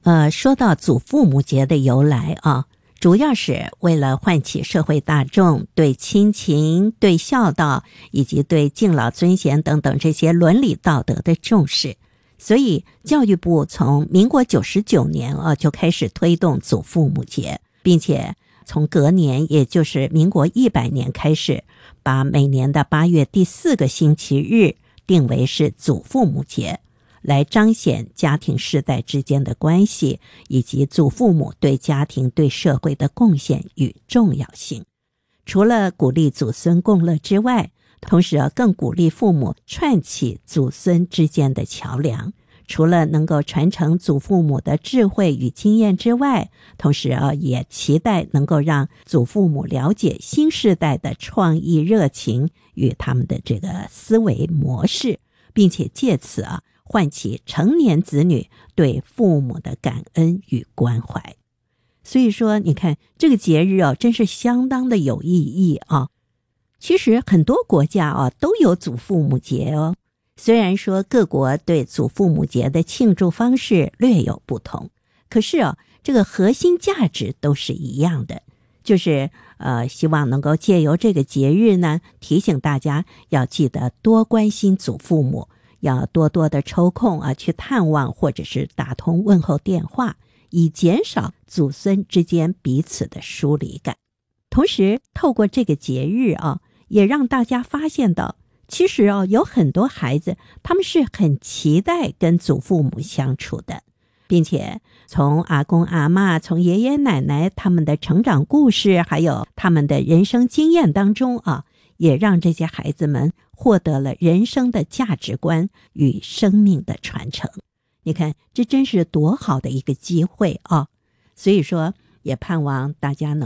说到祖父母节的由来啊，主要是为了唤起社会大众对亲情、对孝道以及对敬老尊贤等等这些伦理道德的重视。所以教育部从民国99年就开始推动祖父母节，并且从隔年也就是民国100年开始，把每年的8月第4个星期日定为是祖父母节，来彰显家庭世代之间的关系，以及祖父母对家庭对社会的贡献与重要性。除了鼓励祖孙共乐之外，同时更鼓励父母串起祖孙之间的桥梁。除了能够传承祖父母的智慧与经验之外，同时也期待能够让祖父母了解新世代的创意热情与他们的这个思维模式，并且借此唤起成年子女对父母的感恩与关怀。所以说你看这个节日真是相当的有意义啊。其实很多国家都有祖父母节哦，虽然说各国对祖父母节的庆祝方式略有不同，可是这个核心价值都是一样的，就是希望能够借由这个节日呢，提醒大家要记得多关心祖父母，要多多的抽空去探望或者是打通问候电话，以减少祖孙之间彼此的疏离感。同时透过这个节日也让大家发现到，其实有很多孩子他们是很期待跟祖父母相处的，并且从阿公阿嬷、从爷爷奶奶他们的成长故事，还有他们的人生经验当中也让这些孩子们获得了人生的价值观与生命的传承。你看这真是多好的一个机会所以说也盼望大家能